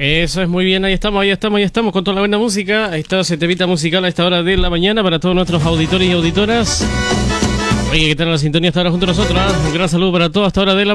Eso es, muy bien, ahí estamos con toda la buena música. Ahí está ese temita musical a esta hora de la mañana para todos nuestros auditores y auditoras. Oye, que están en la sintonía hasta ahora junto a nosotros, ¿eh? Un gran saludo para todos hasta ahora de la